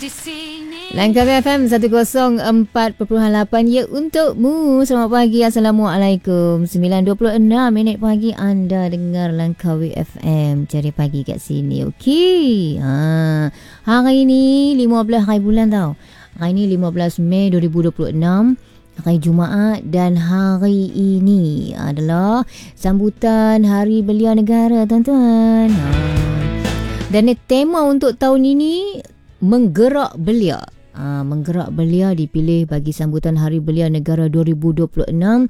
Langkah FM 104.8 ya untukmu. Selamat pagi, Assalamualaikum. 9.26 pagi anda dengar Langkah FM. Cari pagi kat sini, okey. Hari ni 15 hari bulan tau. Hari ni 15 Mei 2026, hari Jumaat, dan hari ini adalah sambutan Hari Belia Negara, tuan-tuan. Dan tema untuk tahun ini menggerak belia. Menggerak belia dipilih bagi sambutan Hari Belia Negara 2026,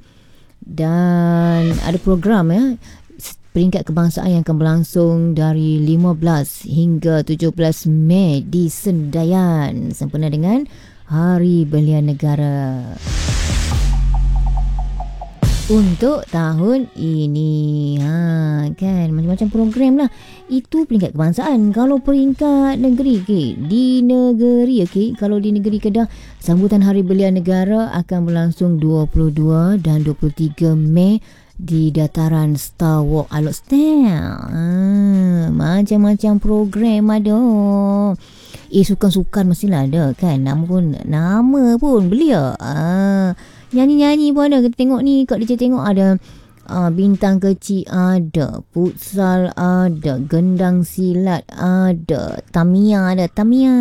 dan ada program peringkat kebangsaan yang akan berlangsung dari 15 hingga 17 Mei di Sendayan sempena dengan Hari Belia Negara untuk tahun ini. Kan macam-macam program lah. Itu peringkat kebangsaan. Kalau peringkat negeri, di negeri, kalau di negeri Kedah, sambutan Hari Belia Negara akan berlangsung 22 dan 23 Mei di dataran Star Walk Alok Style. Macam-macam program ada. Sukan-sukan mestilah ada kan. Nama pun belia. Nyanyi-nyanyi pun ada. Kita tengok ni, kat DJ tengok ada bintang kecil ada, futsal ada, gendang silat ada, Tamiya ada,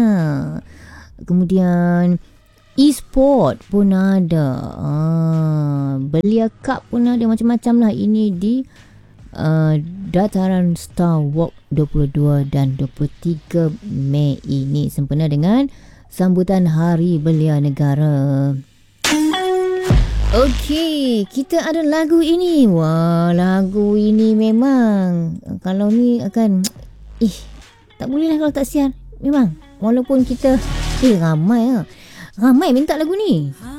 kemudian e-sport pun ada, Belia Cup pun ada, macam-macam lah. Ini di dataran Star Walk 22 dan 23 Mei ini sempena dengan sambutan Hari Belia Negara. Okey, kita ada lagu ini. Wah, lagu ini memang kalau ni akan tak boleh lah kalau tak siar. Memang walaupun kita ramai minta lagu ni.